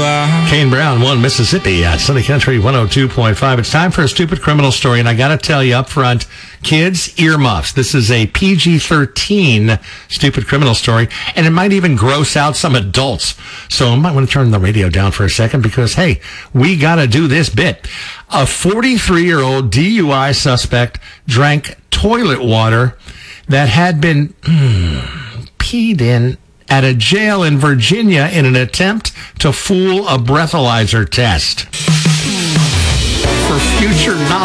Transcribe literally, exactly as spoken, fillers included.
Kane Brown, one Mississippi at Sunny Country one oh two point five. It's time for a stupid criminal story, and I got to tell you up front, kids, earmuffs. This is a P G thirteen stupid criminal story, and it might even gross out some adults. So I might want to turn the radio down for a second because, hey, we got to do this bit. A forty-three-year-old D U I suspect drank toilet water that had been mm, peed in at a jail in Virginia in an attempt to fool a breathalyzer test. For future knowledge.